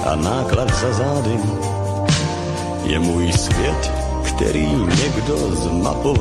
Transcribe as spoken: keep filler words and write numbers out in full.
a náklad za zády je můj svět, který někdo zmapoval.